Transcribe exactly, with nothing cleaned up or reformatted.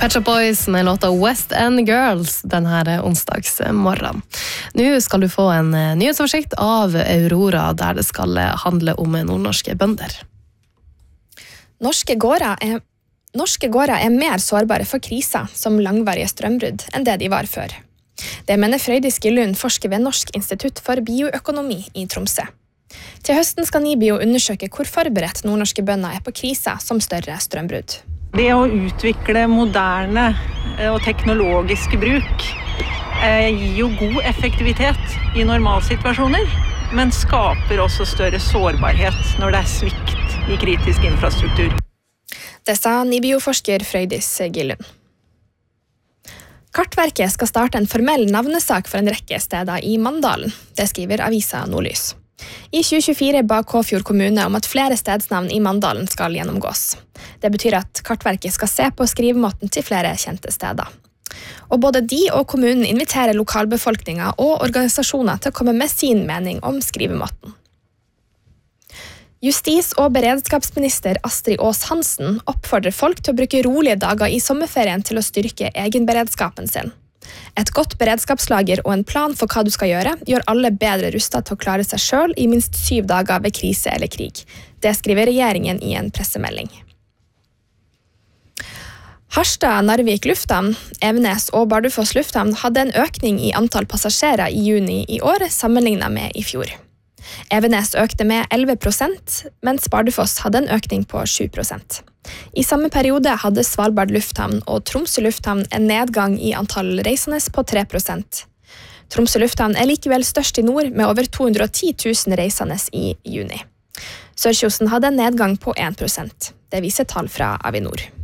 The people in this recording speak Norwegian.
Pet Shop Boys med låta West End Girls den her onsdagsmorgen. Nå skal du få en nyhetsoversikt av Aurora, der det skal handle om nordnorske bønder. Norske gårder er, norske gårder er mer sårbare for kriser som langvarige strømbrudd enn det de var før. Det mener Frøydis Gillund, forsker ved Norsk institutt for bioøkonomi i Tromsø. Til høsten skal NIBIO undersøke hvor forberedt nordnorske bønder er på kriser som større strømbrudd. Det å utvikle moderne og teknologiske bruk gir jo god effektivitet i normalsituasjoner, men skaper også større sårbarhet når det er svikt i kritisk infrastruktur. Det sa NIBIO-forsker Frøydis Gillund. Kartverket skal starte en formell navnesak for en rekke steder i Mandalen. Det skriver avisa Nordlys. I tjue tjuefire ba Kåfjord kommune om at flere stedsnavn i Mandalen skal gjennomgås. Det betyr at Kartverket skal se på skrivemåten til flere kjente steder. Og både de og kommunen inviterer lokalbefolkninga og organisasjoner til å komme med sin mening om skrivemåten. Justis- og beredskapsminister Astrid Aas Hansen oppfordrer folk til å bruke rolige dager i sommerferien til å styrke egenberedskapen sin. Et godt beredskapslager og en plan for hva du skal gjøre, gjør alle bedre rustet til å klare seg selv i minst syv dager ved krise eller krig. Det skriver regjeringen i en pressemelding. Harstad, Narvik lufthavn, Evenes og Bardufoss lufthavn hadde en økning i antall passasjerer i juni i år sammenlignet med i fjor. Evenes økte med elleve prosent, mens Bardufoss hadde en økning på sju prosent. I samme periode hadde Svalbard lufthavn og Tromsø lufthavn en nedgang i antall reisende på tre prosent. Tromsø lufthavn er likevel størst i nord med over to hundre og ti tusen reisende i juni. Sørkjosen hadde en nedgang på én prosent. Det viser tall fra Avinor.